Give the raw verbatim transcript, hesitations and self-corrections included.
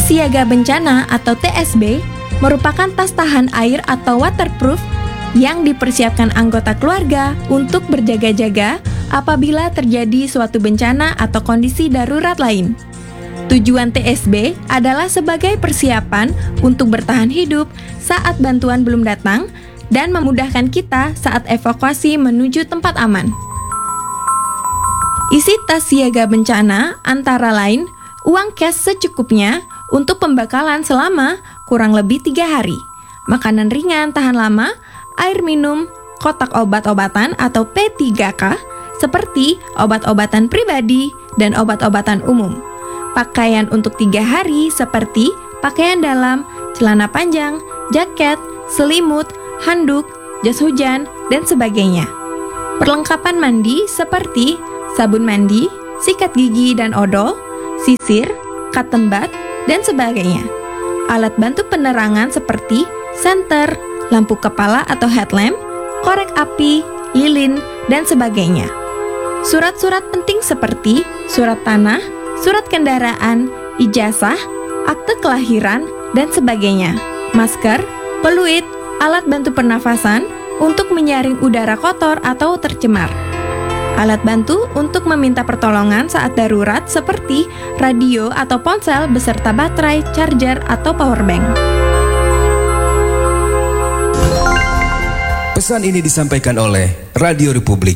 siaga bencana atau T S B merupakan tas tahan air atau waterproof yang dipersiapkan anggota keluarga untuk berjaga-jaga apabila terjadi suatu bencana atau kondisi darurat lain. Tujuan T S B adalah sebagai persiapan untuk bertahan hidup saat bantuan belum datang dan memudahkan kita saat evakuasi menuju tempat aman. Isi tas siaga bencana antara lain uang cash secukupnya untuk pembekalan selama kurang lebih tiga hari, makanan ringan tahan lama, air minum, kotak obat-obatan atau P tiga K seperti obat-obatan pribadi dan obat-obatan umum, pakaian untuk tiga hari seperti pakaian dalam, celana panjang, jaket, selimut, handuk, jas hujan, dan sebagainya. Perlengkapan mandi seperti sabun mandi, sikat gigi dan odol, sisir, cotton bud, dan sebagainya. Alat bantu penerangan seperti senter, lampu kepala atau headlamp, korek api, lilin, dan sebagainya. Surat-surat penting seperti surat tanah, surat kendaraan, ijazah, akte kelahiran, dan sebagainya. Masker, peluit, alat bantu pernafasan untuk menyaring udara kotor atau tercemar. Alat bantu untuk meminta pertolongan saat darurat seperti radio atau ponsel beserta baterai, charger, atau powerbank. Pesan ini disampaikan oleh Radio Republik